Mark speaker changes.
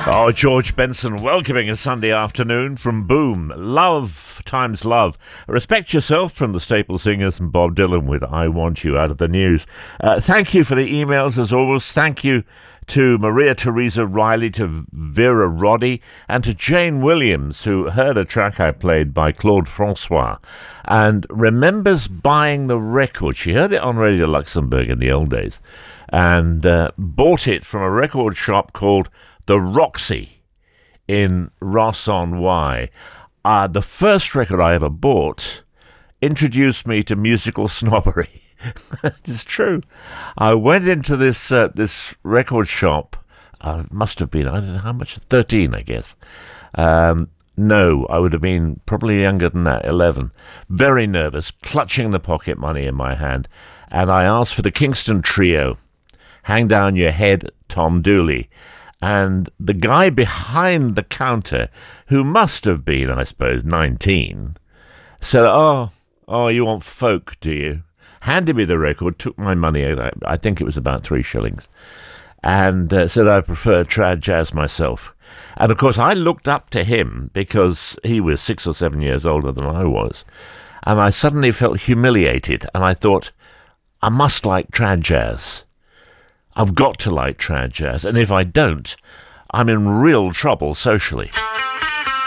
Speaker 1: Oh, George Benson welcoming a Sunday afternoon from Boom. Love times love. Respect Yourself from the Staple Singers and Bob Dylan with I Want You out of the news. Thank you for the emails as always. Thank you to Maria Theresa Riley, to Vera Roddy, and to Jane Williams, who heard a track I played by Claude Francois and remembers buying the record. She heard it on Radio Luxembourg in the old days and bought it from a record shop called The Roxy in Ross-on-Wye. The first record I ever bought introduced me to musical snobbery. It's true. I went into this record shop. Must have been, I don't know how much, 13, I guess. No, I would have been probably younger than that, 11. Very nervous, clutching the pocket money in my hand. And I asked for the Kingston Trio, Hang Down Your Head, Tom Dooley. And the guy behind the counter, who must have been, I suppose, 19, said, oh, you want folk, do you? Handed me the record, took my money, I think it was about 3 shillings, and said I prefer trad jazz myself. And of course I looked up to him because he was 6 or 7 years older than I was, and I suddenly felt humiliated, and I thought, I must like trad jazz. I've got to like trad jazz, and if I don't, I'm in real trouble socially.